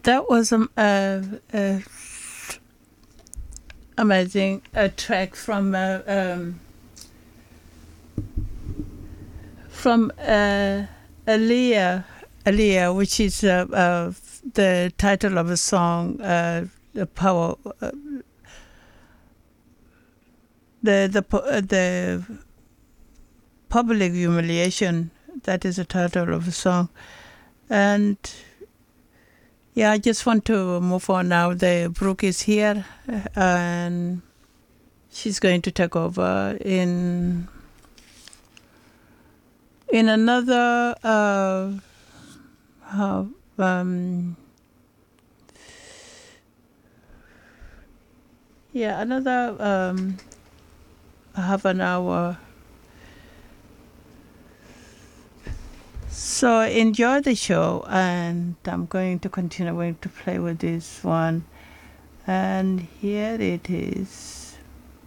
That was amazing. A track from Aliyah, which is the title of a song, the power, the public humiliation. That is the title of the song, and yeah, I just want to move on now. The Brooke is here, and she's going to take over in another another half an hour. So enjoy the show, and I'm going to continue to play with this one. And here it is.